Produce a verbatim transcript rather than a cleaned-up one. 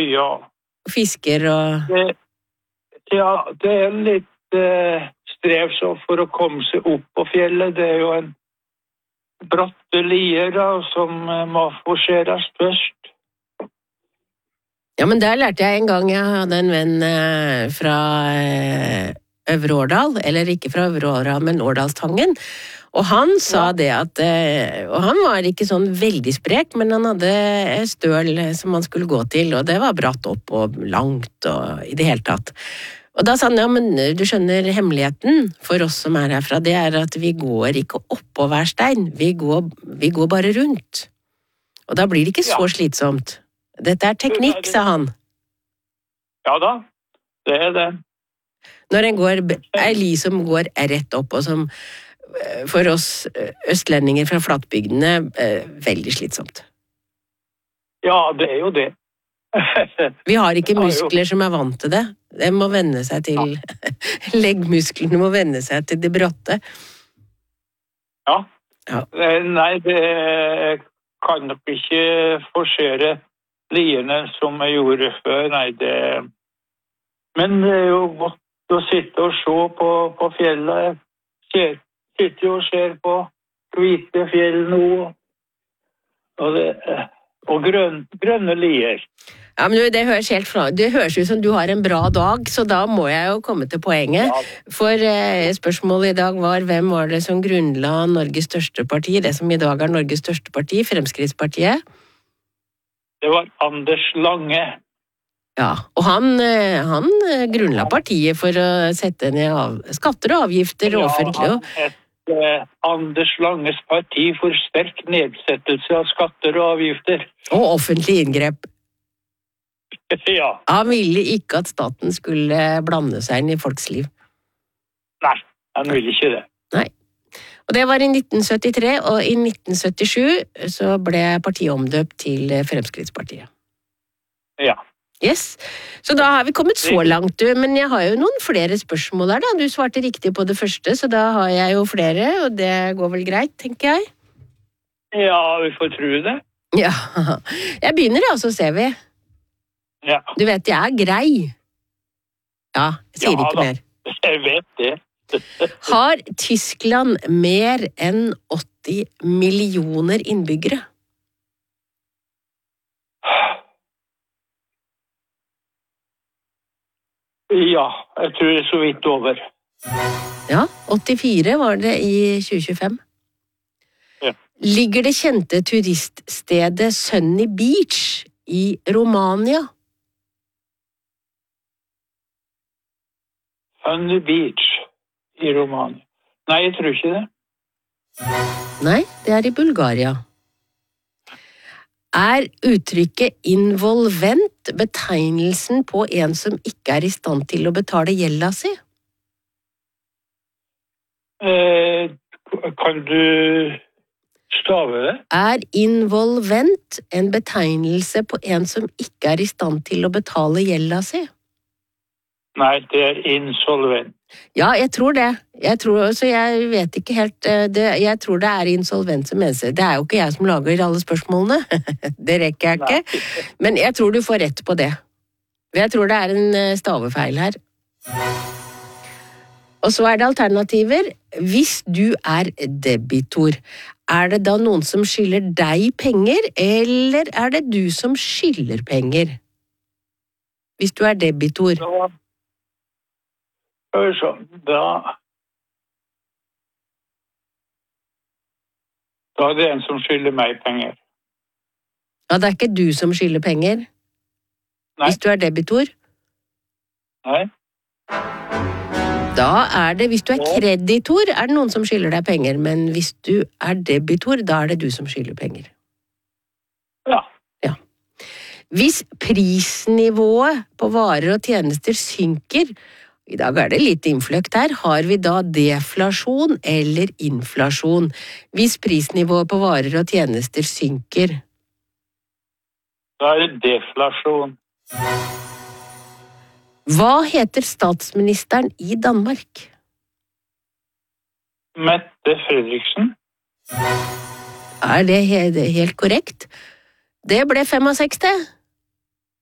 ja. Fisker og... Det, ja, det er litt eh, strevsomt for å komme seg opp på fjellet. Det er jo en bratte lier da, som eh, må forseres først. Ja, men der lærte jeg en gang, jeg hadde en venn eh, fra eh, Øvre Årdal, eller ikke fra Øvre Årdal, men Årdalstangen, og han sa det at, eh, og han var ikke sånn veldig sprek, men han hadde støl som han skulle gå til, og det var bratt opp og langt og i det hele tatt. Og da sa han, ja, men du skjønner hemmeligheten for oss som er herfra, det er at vi går ikke oppå hver stein, vi går, vi går bare rundt. Og da blir det ikke så Ja. slitsomt. Dette er teknikk, sa han. Ja da, det er det. Når en går, er li som går rett opp, og som eh, for oss eh, østlendinger fra flatbygdene, eh, veldig slitsomt. Ja, det er jo det. Vi har ikke Ja, jo. muskler som er vant til det. Det må venne seg til, leggmusklene må venne seg til det bratte. Ja. Ja. Eh, Nei, det kan nok ikke forsere liene som jeg gjorde før. Nei, det... Men det er jo godt å sitte og se på, på fjellet. Jeg sitter jo og ser på hvite fjell nå. Og, det, og grøn, grønne lier. Ja, men det høres helt fra. Det høres ut som du har en bra dag, så da må jeg jo komme til poenget. Ja. For eh, spørsmålet i dag var, hvem var det som grunnla Norges største parti, det som i dag er Norges største parti, Fremskrittspartiet? Det var Anders Lange. Ja, og han, eh, han eh, grunnla partiet for å sette ned av, skatter og avgifter og offentlig. han het eh, Anders Langes parti for sterk nedsettelse av skatter og avgifter. Og offentlig inngrep. Ja, Han ville ikke at staten skulle blande seg inn i folks liv. nei, han ville ikke det. Nei. Og det var i nitten syttitre, og i nitten syttisju så ble partiet omdøpt til Fremskrittspartiet. Ja. Yes. Så da har vi kommet så langt, du. Men jeg har jo noen flere spørsmål der, da. Du svarte riktig på det første, så da har jeg jo flere, og det går vel greit, tenker jeg. Ja, vi får tro det. Ja. Jeg begynner, ja, så ser vi. Ja, Du vet, jeg er grei. Ja, jeg sier Ja ikke da. mer. jeg vet det. Har Tyskland mer enn åtti millioner innbyggere? Ja, jeg tror det er så vidt over. Ja, åttifire var det i tjue tjuefem. Ja. Ligger det kjente turiststedet Sunny Beach i Romania? Sunny Beach i Romania. Nei, jeg tror ikke det. Nei, det er i Bulgaria. Er uttrykket involvent betegnelsen på en som ikke er i stand til å betale gjelda si? Eh, kan du stave det? Er involvent en betegnelse på en som ikke er i stand til å betale gjelda si? Nei, det er insolvent. Ja, jeg tror det. Jeg tror, så jeg vet ikke helt eh, det, Jeg tror det er insolvent som eneste. Det er jo ikke jeg som lager alle spørsmålene. Det rekker jeg ikke. Nei. Men jeg tror du får rett på det. Jeg tror det er en eh, stavefeil her. Og så er det alternativer. Hvis du er debitor, er det da noen som skylder deg penger, eller er det du som skylder penger? Hvis du er debitor. Da, Hør sånn, da Da er det en som skylder meg penger. Ja, det er ikke du som skylder penger. Nei. Hvis du er debitor. Nei. Da er det, hvis du er kreditor, er det noen som skylder deg penger, men hvis du er debitor, da er det du som skylder penger. Ja. Ja. Hvis prisnivået på varer og tjenester synker, i dag er det litt innfløkt her, har vi da deflasjon eller inflasjon? Hvis prisnivået på varer og tjenester synker. Da er det deflasjon. Hva heter statsministeren i Danmark? Mette Fredriksen. Er det he- helt korrekt? Det ble sekstifem.